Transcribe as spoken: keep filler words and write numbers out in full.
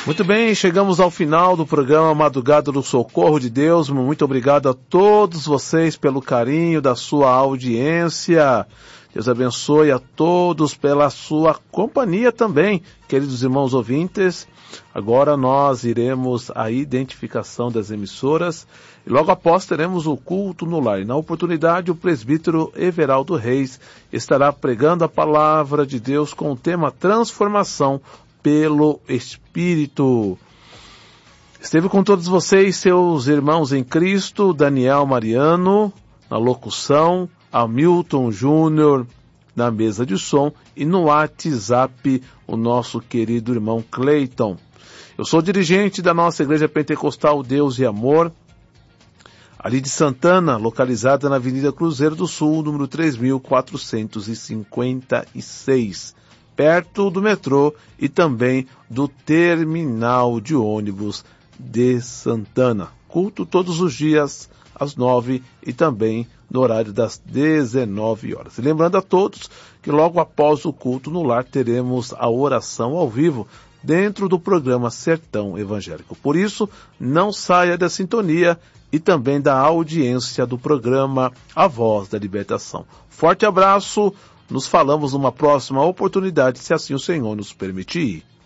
Muito bem, chegamos ao final do programa Madrugada do Socorro de Deus. Muito obrigado a todos vocês pelo carinho da sua audiência. Deus abençoe a todos pela sua companhia também, queridos irmãos ouvintes. Agora nós iremos à identificação das emissoras e logo após teremos o culto no lar. E na oportunidade o presbítero Everaldo Reis estará pregando a palavra de Deus com o tema Transformação pelo Espírito. Esteve com todos vocês, seus irmãos em Cristo, Daniel Mariano, na locução, Hamilton Júnior, na mesa de som, e no WhatsApp, o nosso querido irmão Cleiton. Eu sou dirigente da nossa Igreja Pentecostal Deus e Amor, ali de Santana, localizada na Avenida Cruzeiro do Sul, número três mil quatrocentos e cinquenta e seis. Perto do metrô e também do terminal de ônibus de Santana. Culto todos os dias às nove e também no horário das dezenove horas. E lembrando a todos que logo após o culto no lar teremos a oração ao vivo dentro do programa Sertão Evangélico. Por isso, não saia da sintonia e também da audiência do programa A Voz da Libertação. Forte abraço. Nos falamos numa próxima oportunidade, se assim o Senhor nos permitir.